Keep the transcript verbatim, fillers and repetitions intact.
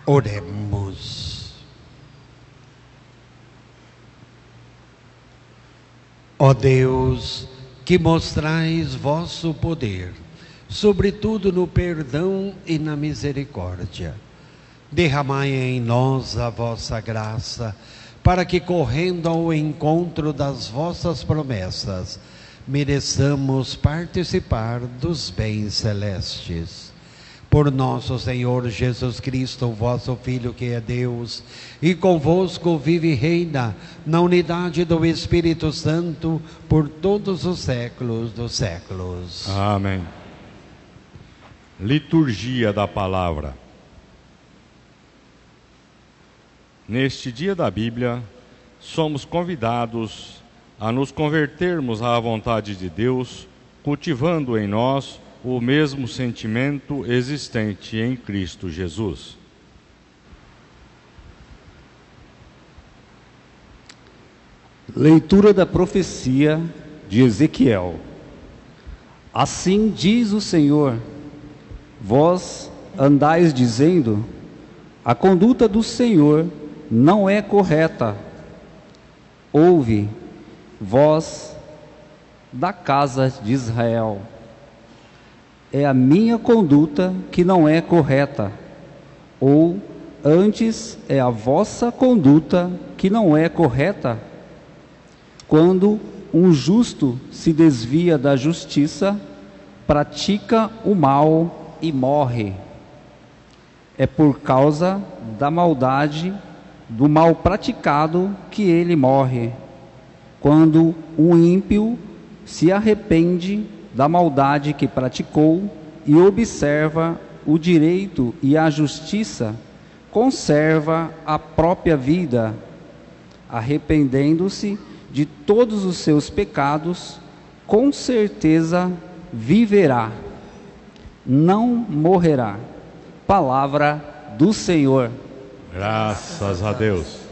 Oremos. Ó Deus, que mostrais vosso poder, sobretudo no perdão e na misericórdia, derramai em nós a vossa graça, para que, correndo ao encontro das vossas promessas, mereçamos participar dos bens celestes. Por nosso Senhor Jesus Cristo, vosso Filho, que é Deus, e convosco vive e reina na unidade do Espírito Santo, por todos os séculos dos séculos. Amém. Liturgia da Palavra. Neste dia da Bíblia, somos convidados a nos convertermos à vontade de Deus, cultivando em nós o mesmo sentimento existente em Cristo Jesus. Leitura da profecia de Ezequiel. Assim diz o Senhor: vós andais dizendo, a conduta do Senhor não é correta. Ouve, vós da casa de Israel. É a minha conduta que não é correta, ou antes é a vossa conduta que não é correta? Quando um justo se desvia da justiça, pratica o mal e morre. É por causa da maldade, do mal praticado, que ele morre. Quando um ímpio se arrepende da maldade que praticou e observa o direito e a justiça, conserva a própria vida, arrependendo-se de todos os seus pecados, com certeza viverá, não morrerá. Palavra do Senhor. Graças a Deus.